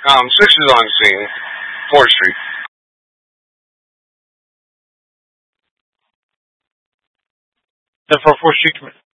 Six is on scene. 4th Street. The 4th Street